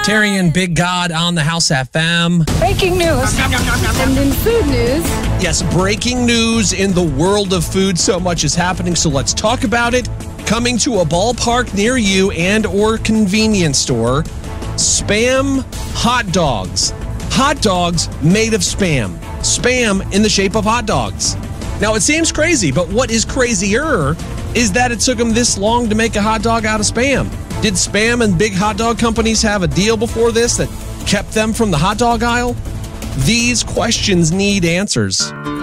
Terry and Big God on the House FM. Breaking news. And in food news. Yes, breaking news in the world of food. So much is happening, so let's talk about it. Coming to a ballpark near you and or convenience store, Spam hot dogs. Hot dogs made of Spam. Spam in the shape of hot dogs. Now, it seems crazy, but what is crazier is that it took them this long to make a hot dog out of Spam. Did Spam and big hot dog companies have a deal before this that kept them from the hot dog aisle? These questions need answers.